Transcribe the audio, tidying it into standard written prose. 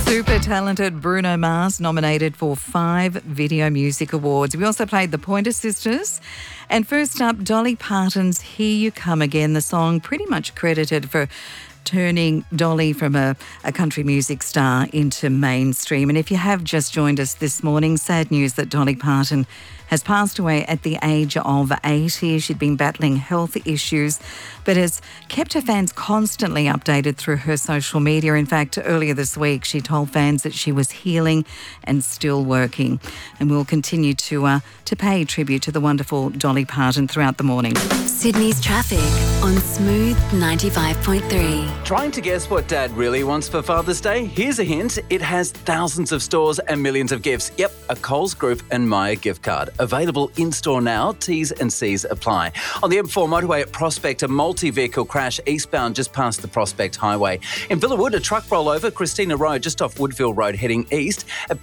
Super talented Bruno Mars nominated for 5 Video Music Awards. We also played the Pointer Sisters. And first up, Dolly Parton's Here You Come Again, the song pretty much credited for turning Dolly from a country music star into mainstream. And if you have just joined us this morning, sad news that Dolly Parton has passed away at the age of 80. She'd been battling health issues, but has kept her fans constantly updated through her social media. In fact, earlier this week, she told fans that she was healing and still working. And we'll continue to pay tribute to the wonderful Dolly Parton throughout the morning. Sydney's traffic on Smooth 95.3. Trying to guess what Dad really wants for Father's Day? Here's a hint. It has thousands of stores and millions of gifts. Yep, a Coles Group and Myer gift card. Available in-store now. T's and C's apply. On the M4 motorway at Prospect, a multi-vehicle crash eastbound just past the Prospect Highway. In Villawood, a truck rollover Christina Road just off Woodville Road heading east.